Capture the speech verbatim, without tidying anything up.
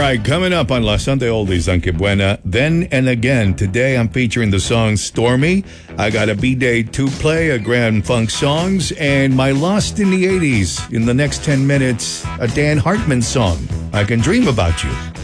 right, coming up on La Sunday Oldies on Que Buena, Then and Again. Today I'm featuring the song Stormy. I got a B-Day two play, a Grand Funk Songs, and my Lost in the eighties. In the next ten minutes, a Dan Hartman song, I Can Dream About You.